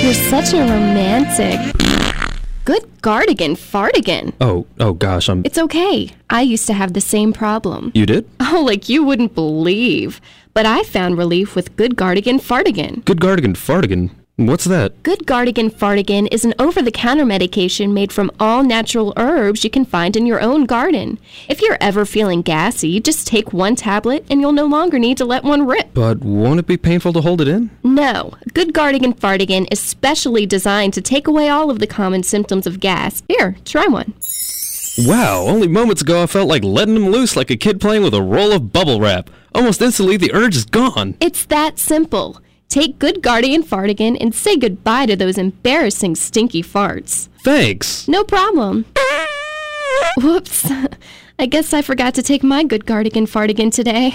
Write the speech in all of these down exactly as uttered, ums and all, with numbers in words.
You're such a romantic. Good Gardigan Fartigan. Oh, oh gosh, I'm... It's okay. I used to have the same problem. You did? Oh, like you wouldn't believe. But I found relief with Good Gardigan Fartigan. Good Gardigan Fartigan? What's that? Good Gardigan Fartigan is an over-the-counter medication made from all natural herbs you can find in your own garden. If you're ever feeling gassy, just take one tablet and you'll no longer need to let one rip. But won't it be painful to hold it in? No. Good Gardigan Fartigan is specially designed to take away all of the common symptoms of gas. Here, try one. Wow, only moments ago I felt like letting him loose like a kid playing with a roll of bubble wrap. Almost instantly, the urge is gone. It's that simple. Take Good Gardigan Fartigan and say goodbye to those embarrassing stinky farts. Thanks. No problem. Whoops. I guess I forgot to take my Good Gardigan Fartigan today.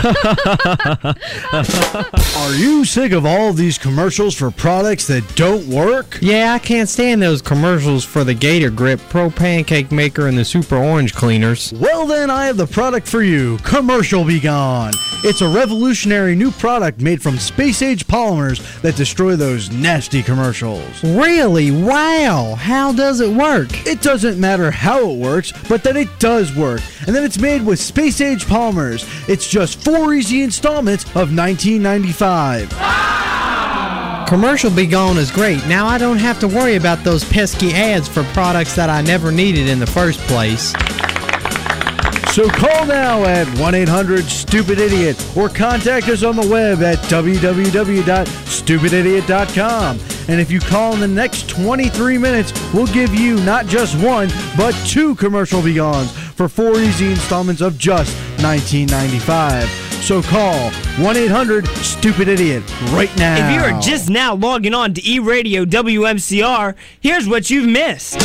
Are you sick of all these commercials for products that don't work? Yeah, I can't stand those commercials for the Gator Grip, Pro Pancake Maker, and the Super Orange Cleaners. Well then, I have the product for you, Commercial Be Gone. It's a revolutionary new product made from space-age polymers that destroy those nasty commercials. Really? Wow! How does it work? It doesn't matter how it works, but that it does work. And then it's made with space-age polymers. It's just four easy installments of nineteen ninety-five. Commercial Be Gone is great. Now I don't have to worry about those pesky ads for products that I never needed in the first place. So call now at one eight hundred stupid idiot or contact us on the web at w w w dot stupid idiot dot com. And if you call in the next twenty-three minutes, we'll give you not just one, but two Commercial Be Gones for four easy installments of just nineteen ninety-five. So call one eight hundred stupid idiot right now. If you are just now logging on to E-Radio W M C R, here's what you've missed.